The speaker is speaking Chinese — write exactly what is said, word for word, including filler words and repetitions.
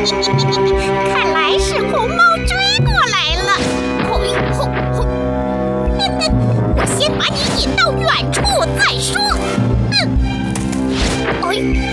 看来是红猫追过来了。嘿吼吼！我先把你引到远处再说。嗯，哎。